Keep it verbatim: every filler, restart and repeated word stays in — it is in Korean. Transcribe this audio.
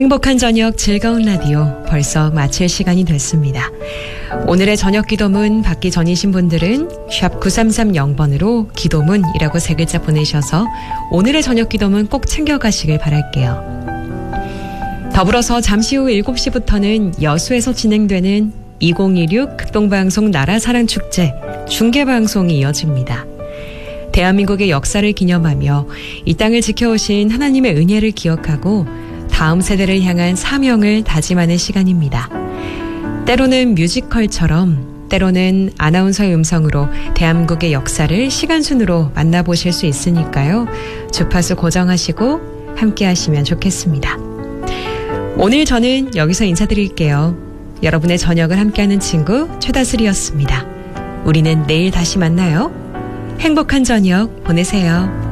행복한 저녁 즐거운 라디오 벌써 마칠 시간이 됐습니다. 오늘의 저녁 기도문 받기 전이신 분들은 샵 구삼삼영 번으로 기도문이라고 세 글자 보내셔서 오늘의 저녁 기도문 꼭 챙겨가시길 바랄게요. 더불어서 잠시 후 일곱 시부터는 여수에서 진행되는 이천이십육 극동방송 나라사랑축제 중계방송이 이어집니다. 대한민국의 역사를 기념하며 이 땅을 지켜오신 하나님의 은혜를 기억하고 다음 세대를 향한 사명을 다짐하는 시간입니다. 때로는 뮤지컬처럼, 때로는 아나운서의 음성으로 대한민국의 역사를 시간순으로 만나보실 수 있으니까요. 주파수 고정하시고 함께 하시면 좋겠습니다. 오늘 저는 여기서 인사드릴게요. 여러분의 저녁을 함께하는 친구 최다슬이었습니다. 우리는 내일 다시 만나요. 행복한 저녁 보내세요.